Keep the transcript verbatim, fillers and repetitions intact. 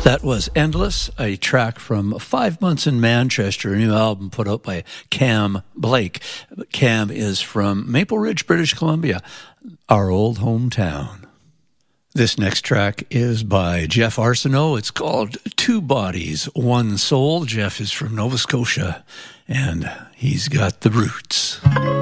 That was Endless, a track from Five Months in Manchester, a new album put out by Cam Blake. Cam is from Maple Ridge, British Columbia, our old hometown. This next track is by Jeff Arsenault. It's called Two Bodies, One Soul. Jeff is from Nova Scotia, and he's got the roots.